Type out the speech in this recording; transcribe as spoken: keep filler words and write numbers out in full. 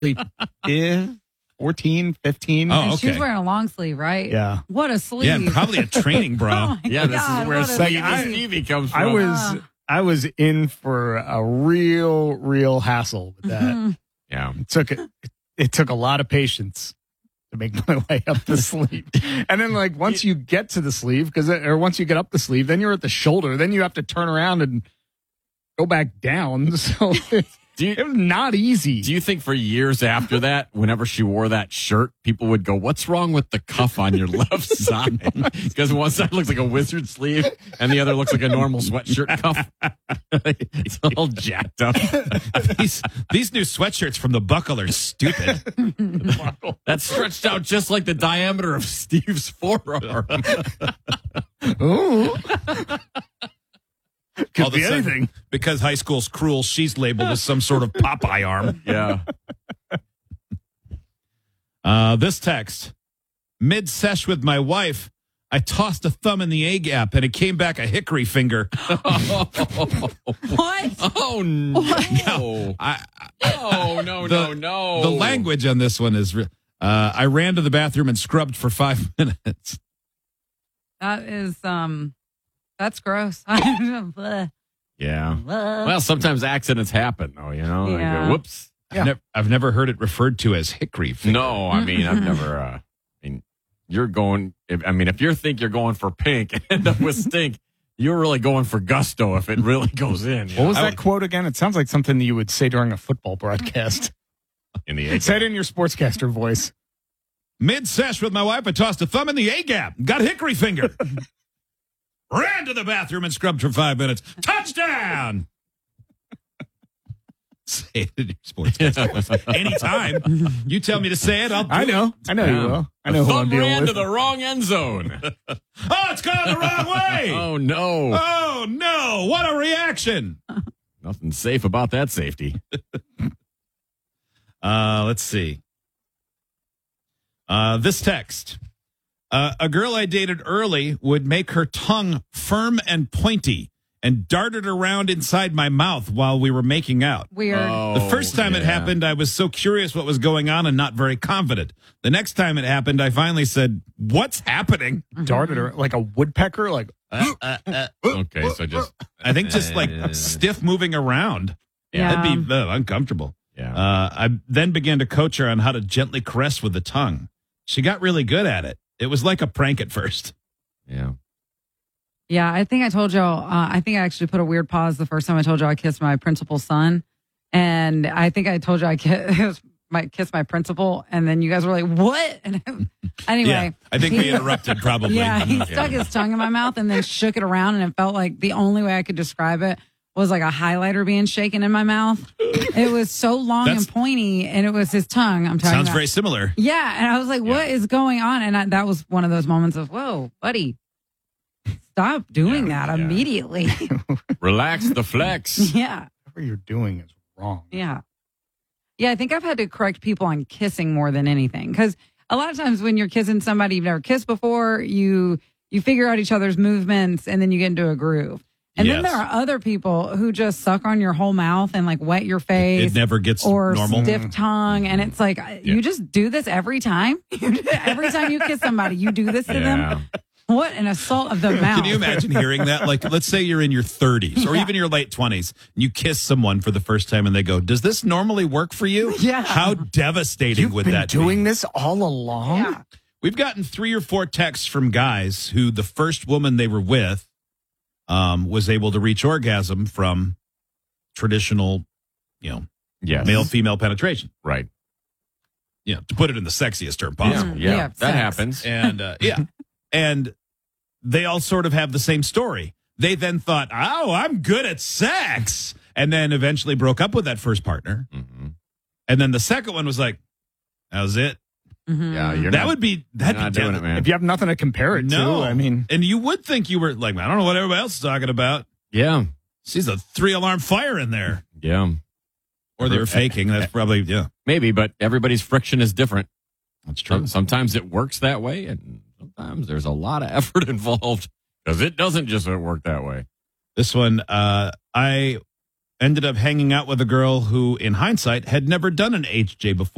yeah, fourteen, fifteen. Oh, And okay. she's wearing a long sleeve, right? Yeah. What a sleeve. Yeah, probably a training bra. Oh my Yeah, this God, is where what a Stevie, I- Stevie comes from. I was Ah. I was in for a real, real hassle with that. Mhm. yeah. It took it, it took a lot of patience to make my way up the sleeve. And then like once you get to the sleeve, because or once you get up the sleeve, then you're at the shoulder. Then you have to turn around and go back down. So it, Do you, it was not easy. do you think for years after that, whenever she wore that shirt, people would go, "What's wrong with the cuff on your left side?" Because one side looks like a wizard sleeve and the other looks like a normal sweatshirt cuff. It's all jacked up. these, these new sweatshirts from the Buckle are stupid. That's stretched out just like the diameter of Steve's forearm. Ooh. Could All of a be sudden, anything. Because high school's cruel, she's labeled as some sort of Popeye arm. Yeah. Uh, this text, mid-sesh with my wife, I tossed a thumb in the A gap and it came back a hickory finger. What? Oh, no. I, Oh, no, The- no, no. the language on this one is, re- uh, I ran to the bathroom and scrubbed for five minutes. That is, um, that's gross. Bleh. Yeah. Bleh. Well, sometimes accidents happen, though, you know? Like, Yeah. uh, whoops. I've, nev- I've never heard it referred to as hickory finger. No, I mean, I've never, uh, I mean, you're going, if, I mean, if you think you're going for pink and end up with stink, you're really going for gusto if it really goes in. you What know? was I that quote again? It sounds like something that you would say during a football broadcast. would- In the Say it in your sportscaster voice. Mid-sesh with my wife, I tossed a thumb in the A gap, got hickory finger. Ran to the bathroom and scrubbed for five minutes. Touchdown! Say it in your sportscaster voice. Anytime. You tell me to say it, I'll do I know. it. I know you Yeah. will. I know who I'm Thumb dealing ran with. to the wrong end zone. Oh, it's gone the wrong way! Oh, no. Oh, no! What a reaction! Nothing safe about that safety. Uh, let's see. Uh, this text. Uh, a girl I dated early would make her tongue firm and pointy and dart it around inside my mouth while we were making out. Weird. Oh, The first time it yeah. happened, I was so curious what was going on and not very confident. The next time it happened, I finally said, "What's happening?" Darted her like a woodpecker. Like, Uh, uh, uh, Okay, so just, I think just like stiff moving around. Yeah. That'd be uh, uncomfortable. yeah. Uh, I then began to coach her on how to gently caress with the tongue. She got really good at it. It was like a prank at first. yeah. Yeah, I think I told y'all, uh, I think I actually put a weird pause the first time I told you I kissed my principal's son. And I think I told you I kissed my, kissed my principal. And then you guys were like, what? And anyway. Yeah, I think we he- interrupted probably. Yeah, he Yeah. stuck his tongue in my mouth and then shook it around. And it felt like the only way I could describe it was like a highlighter being shaken in my mouth. It was so long That's- and pointy, and it was his tongue. I'm talking Sounds about. very similar. Yeah, and I was like, "What is going on?" And I, that was one of those moments of, "Whoa, buddy, stop doing Yeah, that yeah. immediately." Relax the flex. yeah, whatever you're doing is wrong. yeah, yeah. I think I've had to correct people on kissing more than anything, because a lot of times when you're kissing somebody you've never kissed before, you you figure out each other's movements, and then you get into a groove. And then Yes. there are other people who just suck on your whole mouth and like wet your face. It never gets or normal. stiff tongue, and it's like you just do this every time. Every time you kiss somebody, you do this to Yeah. them. What an assault of the mouth! Can you imagine hearing that? Like, let's say you're in your thirties or Yeah. even your late twenties, and you kiss someone for the first time, and they go, "Does this normally work for you?" Yeah. How devastating You've would been that doing be? this all along? Yeah. We've gotten three or four texts from guys who the first woman they were with um, was able to reach orgasm from traditional, you know, Yes. male-female penetration. Right. You know, to put it in the sexiest term Yeah. possible. Yeah. Yeah, that sex. happens. And uh, yeah, and they all sort of have the same story. They then thought, "Oh, I'm good at sex," and then eventually broke up with that first partner. hmm And then the second one was like, "That was it." Mhm. Yeah. You're that not, would be that'd you're not be doing it, dev- man. If you have nothing to compare it No, to, I mean, and you would think you were like, I don't know what everybody else is talking about. Yeah. She's a three alarm fire in there, Yeah. or they were faking. That's probably yeah. Maybe, but everybody's friction is different. That's Some- Sometimes it works that way, and sometimes there's a lot of effort involved because it doesn't just work that way. This one, uh, I ended up hanging out with a girl who, in hindsight, had never done an H J before.